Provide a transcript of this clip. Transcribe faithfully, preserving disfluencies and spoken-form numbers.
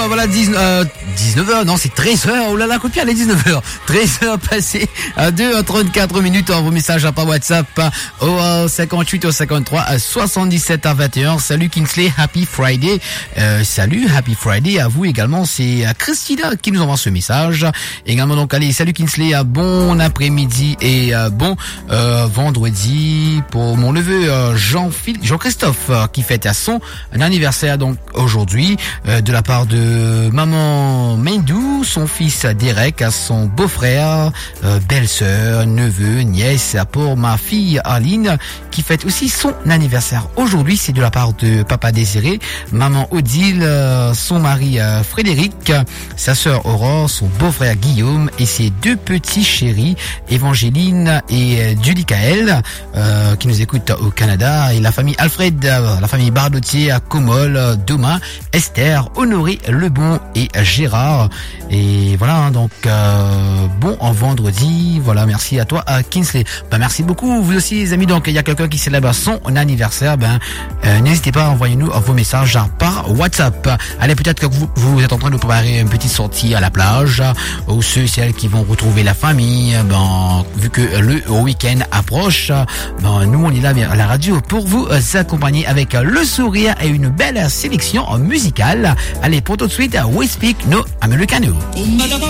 voilà, dix-neuf, euh, dix-neuf heures, non, c'est treize heures. Oh là là, copie, elle est dix-neuf heures. treize heures passées à deux heures trente-quatre minutes. Vos messages à par WhatsApp au euh, cinquante-huit au cinquante-trois à soixante-dix-sept à vingt et un. Salut Kingsley, Happy Friday. Euh, salut, Happy Friday à vous également. C'est Christina qui nous envoie ce message. Également, donc, allez, salut Kingsley, bon après-midi et euh, bon euh, vendredi pour mon neveu euh, Jean-Philippe, Jean-Christophe euh, qui fête à son anniversaire donc aujourd'hui euh, de la part de maman Mendou, son fils Derek, à son beau-frère, euh, belle-sœur, neveu, nièce, pour ma fille Aline qui fête aussi son anniversaire aujourd'hui. C'est de la part de papa Désiré, maman Odile, euh, son mari euh, Frédéric, sa sœur Aurore, son beau-frère Guillaume et ses deux petits chéris Évangéline et euh, Judicaël euh, qui nous écoutent au Canada, et la famille Alfred, euh, la famille Bardotier à Comol, euh, Doma, Esther, Honoré, Lebon et Gérard. Et voilà, hein, donc euh, bon en vendredi. Voilà, merci à toi à Kingsley. Ben, merci beaucoup vous aussi les amis. Donc il y a quelqu'un qui célèbre son anniversaire, ben euh, n'hésitez pas à envoyer nous vos messages genre, par WhatsApp. Allez, peut-être que vous, vous êtes en train de préparer une petite sortie à la plage, ou ceux et celles qui vont retrouver la famille. Ben vu que le week-end approche, ben nous on est là à la radio pour vous accompagner avec le sourire et une belle sélection musicale. Allez, pour tout de suite, We Speak No Americano.